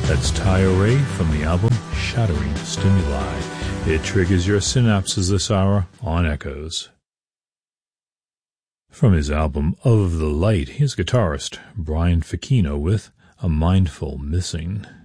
That's Tayo Ray from the album Shattering Stimuli. It triggers your synapses this hour on Echoes. From his album Of the Light, here's guitarist Brian Ficino with A Mindful Missing.